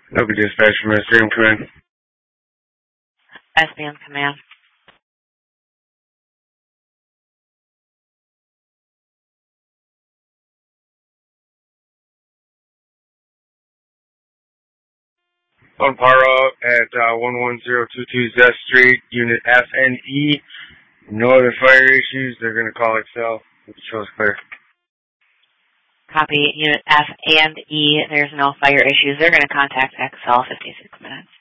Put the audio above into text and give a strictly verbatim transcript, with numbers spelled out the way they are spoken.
Local dispatch from S B M Command. S B M Command. On Paro at uh, one one zero two two Zest Street, Unit F and E. No other fire issues. They're going to call Excel. It shows clear. Copy. Unit F and E. There's no fire issues. They're going to contact X L fifty-six minutes.